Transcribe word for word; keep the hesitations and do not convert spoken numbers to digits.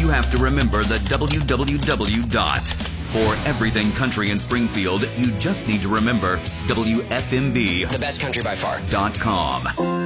you have to remember the W W W dot. For everything country in Springfield, you just need to remember W F M B. The best country by far. Dot com.